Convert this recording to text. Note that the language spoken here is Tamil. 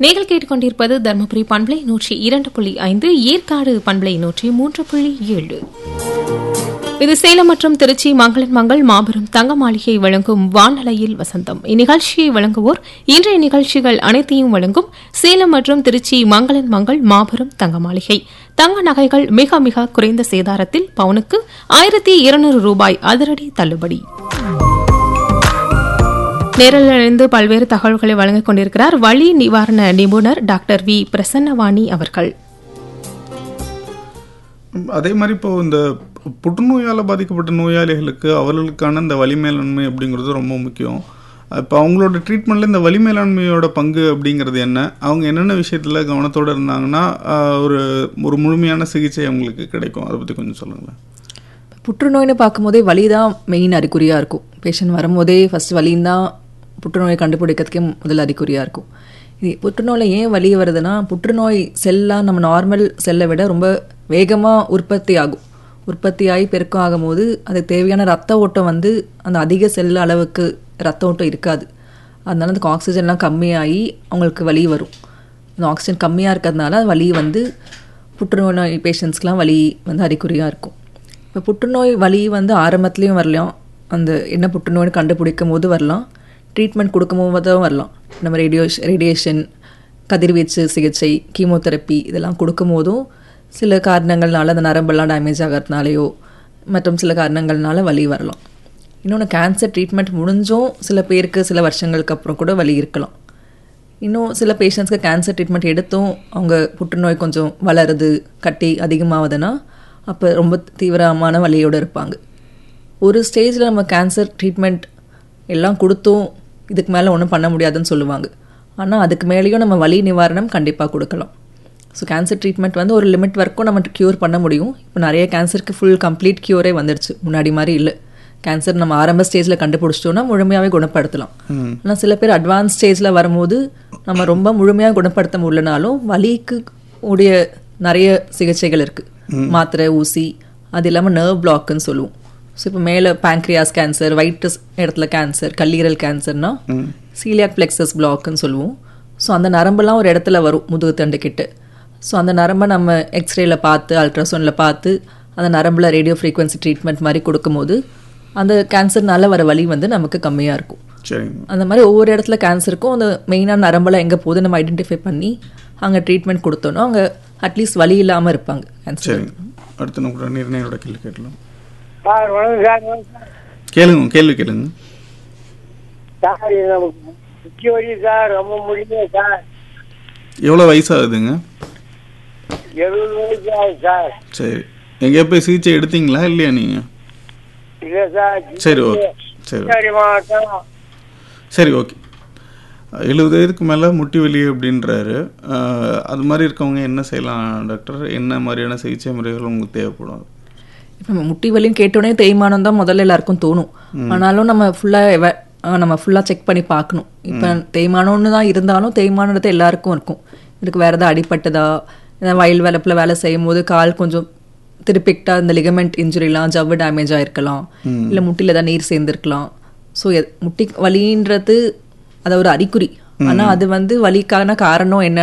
நீங்கள் கேட்டுக்கொண்டிருப்பது தர்மபுரி பண்பலை 102.5, ஏற்காடு பண்பலை 103.7. இது சேலம் மற்றும் திருச்சி மங்களன் மங்கள் மாபெரும் தங்க மாளிகை வழங்கும் வானலையில் வசந்தம். இந்நிகழ்ச்சியை வழங்குவோர் இன்றைய நிகழ்ச்சிகள் அனைத்தையும் வழங்கும் சேலம் மற்றும் திருச்சி மங்களன் மங்கள் மாபெரும் தங்க மாளிகை. தங்க நகைகள் மிக மிக குறைந்த சேதாரத்தில் பவுனுக்கு 1200 ரூபாய் அதிரடி தள்ளுபடி. நேரிலிருந்து பல்வேறு தகவல்களை வழங்கிக் கொண்டிருக்கிறார் வலி நிவாரண நிபுணர் டாக்டர் வி பிரசன்னவாணி அவர்கள். அதே மாதிரி இப்போ இந்த புற்றுநோயால் பாதிக்கப்பட்ட நோயாளிகளுக்கு அவர்களுக்கான இந்த வலி மேலாண்மை அப்படிங்கிறது ரொம்ப முக்கியம். இப்போ அவங்களோட ட்ரீட்மெண்ட்டில் இந்த வலி மேலாண்மையோட பங்கு அப்படிங்கிறது என்ன, அவங்க என்னென்ன விஷயத்தில் கவனத்தோடு இருந்தாங்கன்னா ஒரு முழுமையான சிகிச்சை அவங்களுக்கு கிடைக்கும், அதை பற்றி கொஞ்சம் சொல்லுங்களேன். புற்றுநோய்னு பார்க்கும்போதே வலி தான் மெயின் அறிகுறியாக இருக்கும். பேஷண்ட் வரும்போதே ஃபஸ்ட் வலின்னு தான் புற்றுநோயை கண்டுபிடிக்கிறதுக்கே முதல் அறிகுறியாக இருக்கும். இது புற்றுநோயில் ஏன் வலி வருதுன்னா, புற்றுநோய் செல்லாம் நம்ம நார்மல் செல்லை விட ரொம்ப வேகமாக உற்பத்தியாகி பெருக்கம் ஆகும்போது அதுக்கு தேவையான ரத்த ஓட்டம் அந்த அதிக செல் அளவுக்கு ரத்த ஓட்டம் இருக்காது. அதனால அதுக்கு ஆக்சிஜன்லாம் கம்மியாகி அவங்களுக்கு வலி வரும். அந்த ஆக்சிஜன் கம்மியாக இருக்கிறதுனால வலி புற்றுநோய் பேஷண்ட்ஸ்க்கெலாம் வலி அறிகுறியாக இருக்கும். இப்போ புற்றுநோய் வலி ஆரம்பத்துலேயும் வரலாம், என்ன புற்றுநோய்னு கண்டுபிடிக்கும் போது வரலாம், ட்ரீட்மெண்ட் கொடுக்கும் போதும் வரலாம். நம்ம ரேடியேஷன், கதிர்வீச்சு சிகிச்சை, கீமோதெரப்பி இதெல்லாம் கொடுக்கும் போதும் சில காரணங்கள்னால அந்த நரம்பெல்லாம் டேமேஜ் ஆகிறதுனாலையோ மற்றும் சில காரணங்கள்னால வலி வரலாம். இன்னொன்று, கேன்சர் ட்ரீட்மெண்ட் முடிஞ்சும் சில பேருக்கு சில வருஷங்களுக்கு அப்புறம் கூட வலி இருக்கலாம். இன்னும் சில பேஷண்ட்ஸ்க்கு கேன்சர் ட்ரீட்மெண்ட் எடுத்தும் அவங்க புற்றுநோய் கொஞ்சம் வளருது, கட்டி அதிகமாகுதுன்னா அப்போ ரொம்ப தீவிரமான வலியோடு இருப்பாங்க. ஒரு ஸ்டேஜில் நம்ம கேன்சர் ட்ரீட்மெண்ட் எல்லாம் கொடுத்தும் இதுக்கு மேலே ஒன்றும் பண்ண முடியாதுன்னு சொல்லுவாங்க. ஆனால் அதுக்கு மேலேயும் நம்ம வலி நிவாரணம் கண்டிப்பாக கொடுக்கலாம். ஸோ கேன்சர் ட்ரீட்மெண்ட் ஒரு லிமிட் வரைக்கும் நம்ம க்யூர் பண்ண முடியும். இப்போ நிறைய கேன்சருக்கு ஃபுல் கம்ப்ளீட் க்யூரே வந்துடுச்சு, முன்னாடி மாதிரி இல்லை. கேன்சர் நம்ம ஆரம்ப ஸ்டேஜில் கண்டுபிடிச்சிட்டோன்னா முழுமையாகவே குணப்படுத்தலாம். ஆனால் சில பேர் அட்வான்ஸ் ஸ்டேஜில் வரும்போது நம்ம ரொம்ப முழுமையாக குணப்படுத்த முடியலனாலும் வலிக்கு உடைய நிறைய சிகிச்சைகள் இருக்குது. மாத்திரை, ஊசி, அது இல்லாமல் நர்வ் பிளாக்குன்னு சொல்லுவோம். ஸோ இப்போ மேலே பேங்க்ரியாஸ் கேன்சர், வயிற்று இடத்துல கேன்சர், கல்லீரல் கேன்சர்னா சீலியாக் பிளெக்ஸஸ் பிளாக்குன்னு சொல்லுவோம். ஸோ அந்த நரம்பெல்லாம் ஒரு இடத்துல வரும் முதுகு தண்டு கிட்ட. ஸோ அந்த நரம்பை நம்ம எக்ஸ்ரேல பார்த்து, அல்ட்ராசவுண்டில் பார்த்து அந்த நரம்பில் ரேடியோ ஃப்ரீக்வன்சி ட்ரீட்மெண்ட் மாதிரி கொடுக்கும்போது அந்த கேன்சர்னால வர வலி நமக்கு கம்மியாக இருக்கும். அந்த மாதிரி ஒவ்வொரு இடத்துல கேன்சருக்கும் அந்த மெயினான நரம்பெல்லாம் எங்கே போகுது நம்ம ஐடென்டிஃபை பண்ணி அங்கே ட்ரீட்மெண்ட் கொடுத்தோன்னா அவங்க அட்லீஸ்ட் வலி இல்லாமல் இருப்பாங்க. கேன்சர் அடுத்து நம்ம நிர்ணயோட கேள்வி கேட்கலாம். கேளுங்க கேளுங்க. சார் ரொம்ப முடியல சார். எவ்வளோ வயசாகுதுங்க? 70 வயசு ஆகுது சார். சரி, எங்கேயா போய் சிகிச்சை எடுத்தீங்களா இல்லையா நீங்க? இல்லை சார். சரி, ஓகே. சரி, ஓகே. 70 வயதுக்கு மேலே முட்டி வலி அப்படின்றாரு. அது மாதிரி இருக்கவங்க என்ன செய்யலாம் டாக்டர்? என்ன மாதிரியான சிகிச்சை முறைகள் உங்களுக்கு தேவைப்படும்? இப்போ முட்டி வலின்னு கேட்டோடனே தேய்மானம் தான் முதல்ல எல்லாருக்கும் தோணும். ஆனாலும் நம்ம ஃபுல்லாக செக் பண்ணி பார்க்கணும். இப்போ தேய்மானம்னு தான் இருந்தாலும் தேய்மானது எல்லாருக்கும் இருக்கும். இதுக்கு வேறு ஏதாவது அடிப்பட்டதா, வயல் வேலைப்பில் வேலை செய்யும் போது கால் கொஞ்சம் திருப்பிக்கிட்டா இந்த லிகமெண்ட் இன்ஜுரிலாம், ஜவ்வு டேமேஜ் ஆகிருக்கலாம், இல்லை முட்டியில் ஏதாவது நீர் சேர்ந்துருக்கலாம். ஸோ முட்டி வலின்றது அது ஒரு அறிகுறி. ஆனால் அது வலிக்கான காரணம் என்ன